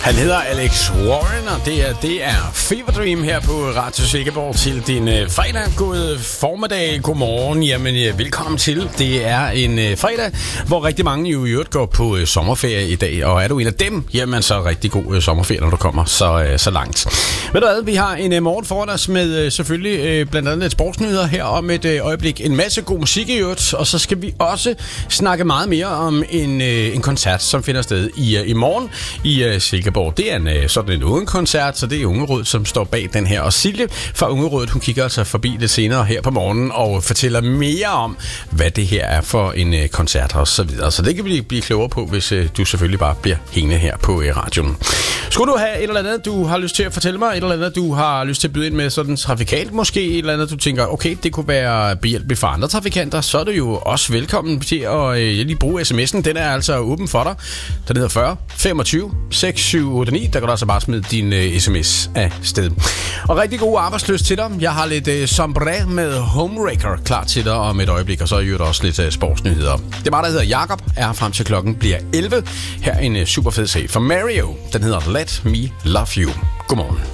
Han hedder Alex Warren, og det er Fever Dream her på Radio Silkeborg til din fredag. God formiddag, god morgen, jamen velkommen til. Det er en fredag, hvor rigtig mange jo i øvrigt går på sommerferie i dag, og er du en af dem, jamen så rigtig god sommerferie, når du kommer så langt. Ved du hvad, vi har en morgen foran os med selvfølgelig blandt andet et sportsnyheder her om et øjeblik, en masse god musik i øvrigt, og så skal vi også snakke meget mere om en koncert, som finder sted i morgen i Silkeborg. Det er sådan en ungekoncert, så det er Ungerød, som står bag den her. Og Silje fra Ungerød, hun kigger altså forbi det senere her på morgenen og fortæller mere om, hvad det her er for en koncert og så videre. Så det kan vi blive klogere på, hvis du selvfølgelig bare bliver hængende her på radioen. Skulle du have et eller andet, du har lyst til at fortælle mig, et eller andet, du har lyst til at byde ind med sådan trafikalt måske, et eller andet, du tænker, okay, det kunne være behjælpeligt for andre trafikanter, så er du jo også velkommen til at lige bruge sms'en. Den er altså åben for dig. Den hedder 40 25 6789. Der kan du altså bare smide din sms af sted. Og rigtig god arbejdsløst til dig. Jeg har lidt sombré med Homewrecker klar til dig om et øjeblik, og så er jo også lidt sportsnyheder. Det er mig, der hedder Jakob, er frem til klokken bliver 11. Her en super fed sag for Mario. Den hedder Let Me Love You. Godmorgen.